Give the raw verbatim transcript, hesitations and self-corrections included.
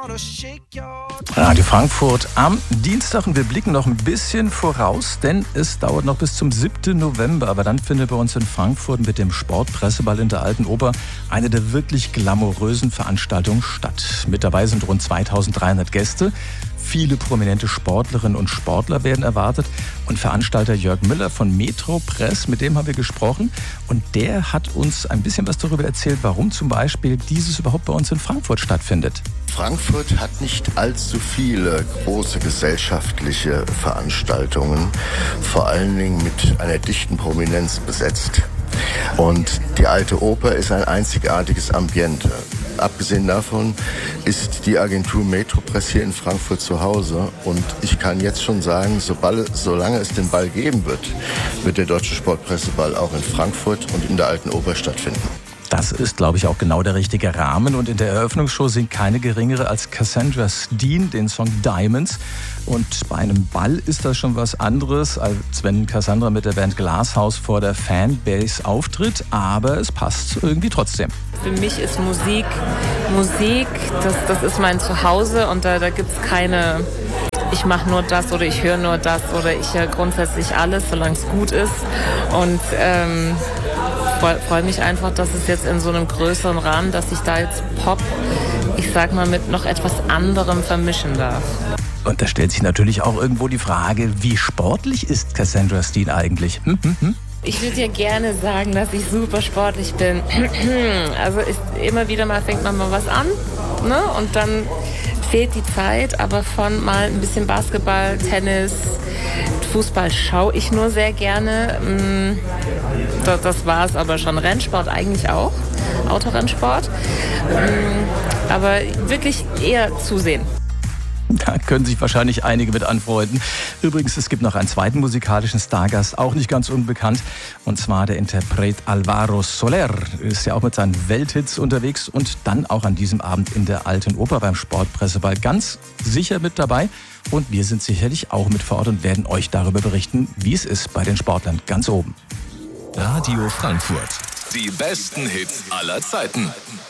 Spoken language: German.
Radio Frankfurt am Dienstag und wir blicken noch ein bisschen voraus, denn es dauert noch bis zum siebten November. Aber dann findet bei uns in Frankfurt mit dem Sportpresseball in der Alten Oper eine der wirklich glamourösen Veranstaltungen statt. Mit dabei sind rund zweitausenddreihundert Gäste. Viele prominente Sportlerinnen und Sportler werden erwartet. Und Veranstalter Jörg Müller von Metro Press, mit dem haben wir gesprochen. Und der hat uns ein bisschen was darüber erzählt, warum zum Beispiel dieses überhaupt bei uns in Frankfurt stattfindet. Frankfurt hat nicht allzu viele große gesellschaftliche Veranstaltungen, vor allen Dingen mit einer dichten Prominenz besetzt. Und die Alte Oper ist ein einzigartiges Ambiente. Abgesehen davon ist die Agentur Metro Press hier in Frankfurt zu Hause. Und ich kann jetzt schon sagen, sobald, solange es den Ball geben wird, wird der Deutsche Sportpresseball auch in Frankfurt und in der Alten Oper stattfinden. Das ist, glaube ich, auch genau der richtige Rahmen. Und in der Eröffnungsshow singt keine geringere als Cassandra Steen den Song Diamonds. Und bei einem Ball ist das schon was anderes, als wenn Cassandra mit der Band Glasshouse vor der Fanbase auftritt. Aber es passt irgendwie trotzdem. Für mich ist Musik, Musik, das, das ist mein Zuhause und da, da gibt es keine, ich mache nur das oder ich höre nur das oder ich höre grundsätzlich alles, solange es gut ist. Und ähm, freue mich einfach, dass es jetzt in so einem größeren Rahmen, dass ich da jetzt Pop, ich sag mal, mit noch etwas anderem vermischen darf. Und da stellt sich natürlich auch irgendwo die Frage, wie sportlich ist Cassandra Steen eigentlich? Hm, hm, hm? Ich würde ja gerne sagen, dass ich super sportlich bin. Also ist, immer wieder mal fängt man mal was an, ne? Und dann fehlt die Zeit, aber von mal ein bisschen Basketball, Tennis, Fußball schaue ich nur sehr gerne. Das, das war es aber schon. Rennsport eigentlich auch, Autorennsport. Aber wirklich eher zusehen. Da können sich wahrscheinlich einige mit anfreunden. Übrigens, es gibt noch einen zweiten musikalischen Stargast, auch nicht ganz unbekannt. Und zwar der Interpret Alvaro Soler. Ist ja auch mit seinen Welthits unterwegs und dann auch an diesem Abend in der Alten Oper beim Sportpresseball ganz sicher mit dabei. Und wir sind sicherlich auch mit vor Ort und werden euch darüber berichten, wie es ist bei den Sportlern ganz oben. Radio Frankfurt. Die besten Hits aller Zeiten.